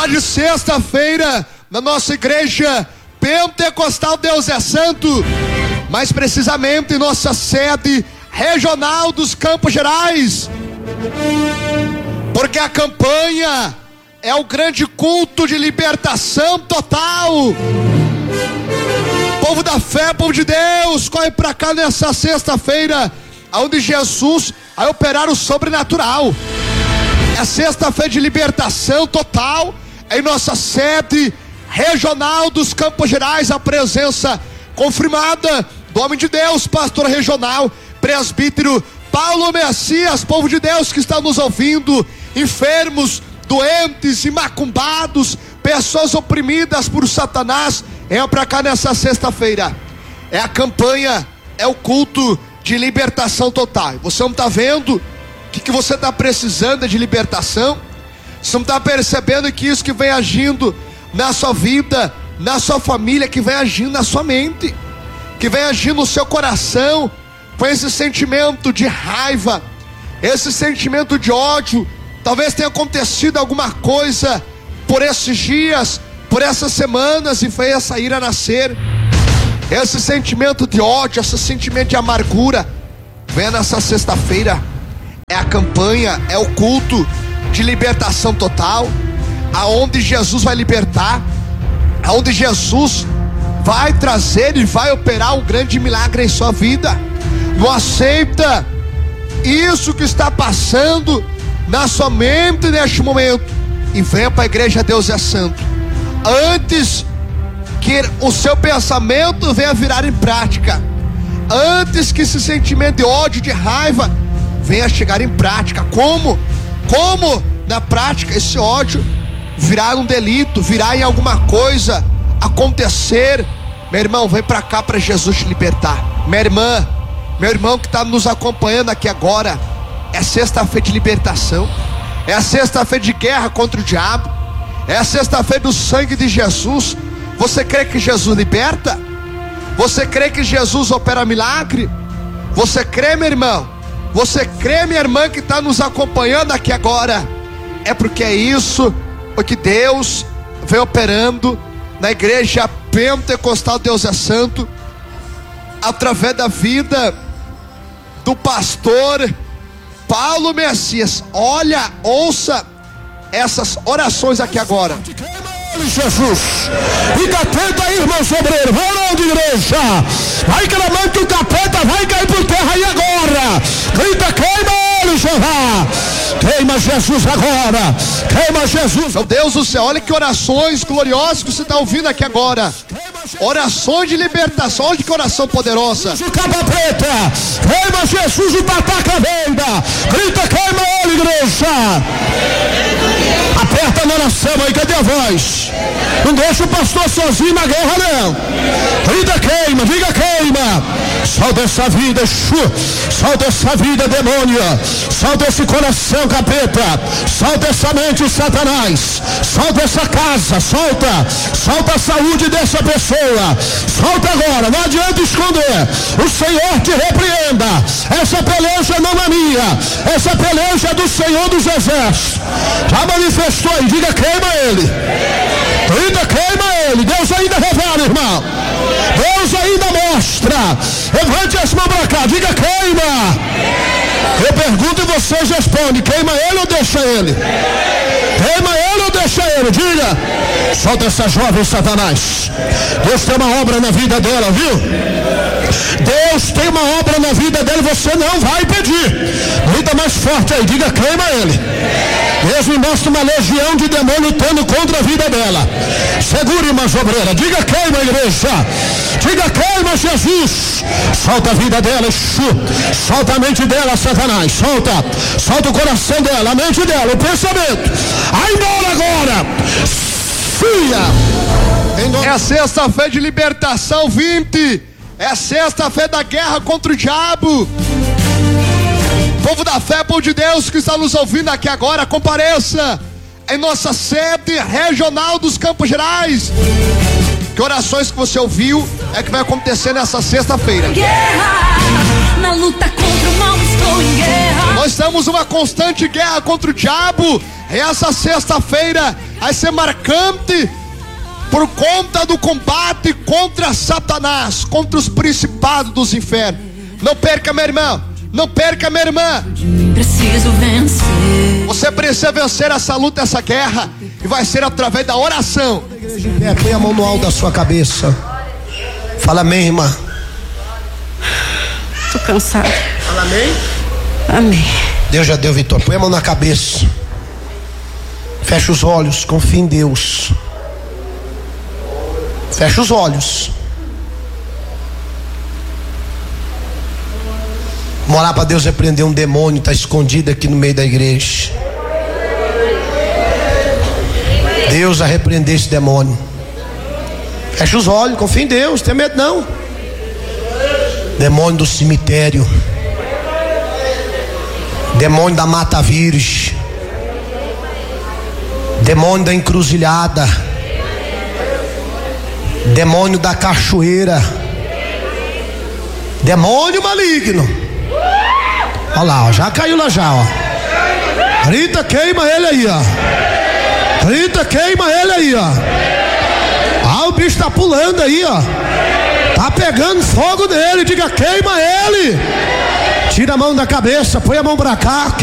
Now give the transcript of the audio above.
de sexta-feira, na nossa igreja Pentecostal Deus é Santo, mais precisamente em nossa sede regional dos Campos Gerais, porque a campanha é o grande culto de libertação total. Povo da fé, povo de Deus, corre para cá nessa sexta-feira, onde Jesus vai operar o sobrenatural. É sexta-feira de libertação total, em nossa sede regional dos Campos Gerais, a presença confirmada do homem de Deus, pastor regional, presbítero Paulo Messias. Povo de Deus que está nos ouvindo, enfermos, doentes e macumbados, pessoas oprimidas por Satanás, venham para cá nessa sexta-feira. É a campanha, é o culto de libertação total. Você não está vendo que você está precisando de libertação? Você não está percebendo que isso que vem agindo na sua vida, na sua família, que vem agindo na sua mente, que vem agindo no seu coração, com esse sentimento de raiva, esse sentimento de ódio? Talvez tenha acontecido alguma coisa por esses dias, por essas semanas, e fez essa ira nascer. Esse sentimento de ódio, esse sentimento de amargura, vem nessa sexta-feira. É a campanha, é o culto de libertação total, aonde Jesus vai libertar, aonde Jesus vai trazer e vai operar um grande milagre em sua vida. Não aceita isso que está passando na sua mente neste momento e venha para a igreja Deus é Santo, antes que o seu pensamento venha virar em prática, antes que esse sentimento de ódio, de raiva venha chegar em prática. Como na prática esse ódio virar um delito, virar em alguma coisa acontecer? Meu irmão, vem para cá para Jesus te libertar. Minha irmã, meu irmão que está nos acompanhando aqui agora, é sexta-feira de libertação, é a sexta-feira de guerra contra o diabo, é a sexta-feira do sangue de Jesus. Você crê que Jesus liberta? Você crê que Jesus opera milagre? Você crê, meu irmão? Você crê, minha irmã que está nos acompanhando aqui agora? É porque é isso o que Deus vem operando na igreja Pentecostal Deus é Santo, através da vida do pastor Paulo Messias. Olha, ouça essas orações aqui agora. Jesus, fica atento aí, irmão sobreiro, vai orando, igreja, vai clamando que o capeta vai cair por terra aí agora. Grita, queima ele, Jeová, queima Jesus agora, queima Jesus. Meu Deus do céu, olha que orações gloriosas que você está ouvindo aqui agora. Orações de libertação, olha que oração poderosa. O capa preta, queima Jesus, o pataca venda, grita, queima ele, igreja. Aperta na oração aí, cadê a voz? Não deixa o pastor sozinho na guerra, não. Grita, queima, diga queima. Solta essa vida, solta essa vida, demônio. Solta esse coração, capeta. Solta essa mente, Satanás. Solta essa casa, solta a saúde dessa pessoa. Solta agora, não adianta esconder. O Senhor te repreenda. Essa peleja não é minha, essa peleja é do Senhor dos Exércitos. Já manifestou aí, diga queima ele. Ainda queima ele. Deus ainda revela, irmão. Deus ainda mostra. Levante as mãos para cá, diga queima. Eu pergunto e vocês respondem: queima ele ou deixa ele? Queima ele ou deixa ele? Diga. Solta essa jovem, Satanás. Deus tem uma obra na vida dela, viu? Deus tem uma obra na vida dela e você não vai pedir. Grita mais forte aí, diga queima ele. Deus me mostra uma legião de demônio lutando contra a vida dela. Segure, irmã obreira, diga queima, igreja. Diga queima, Jesus. Solta a vida dela, solta a mente dela, Satanás. Solta o coração dela, a mente dela, o pensamento. Vai embora agora. É a sexta-feira de libertação 20. É a sexta-feira da guerra contra o diabo. Povo da fé, povo de Deus que está nos ouvindo aqui agora, compareça em nossa sede regional dos Campos Gerais. Que orações que você ouviu é que vai acontecer nessa sexta-feira. Guerra, na luta contra o mal estou em guerra. Nós estamos numa constante guerra contra o diabo. Essa sexta-feira vai ser marcante por conta do combate contra Satanás, contra os principados dos infernos. Não perca, meu irmão, não perca, minha irmã. Preciso vencer. Você precisa vencer essa luta, essa guerra, e vai ser através da oração. Igreja em pé, põe a mão no alto da sua cabeça. Fala amém, irmã. Tô cansada. Fala amém. Amém. Deus já deu vitória. Põe a mão na cabeça. Fecha os olhos, confia em Deus. Fecha os olhos. Vamos orar para Deus repreender um demônio que está escondido aqui no meio da igreja. Deus a repreender esse demônio. Fecha os olhos, confia em Deus, não tem medo não. Demônio do cemitério, demônio da mata virgem, demônio da encruzilhada, demônio da cachoeira, demônio maligno. Olha lá, ó, já caiu lá já, ó. Grita, queima ele aí, ó. Grita, queima ele aí, ó. Ah, o bicho tá pulando aí, ó. Tá pegando fogo nele. Diga, queima ele. Tira a mão da cabeça, põe a mão pra cá.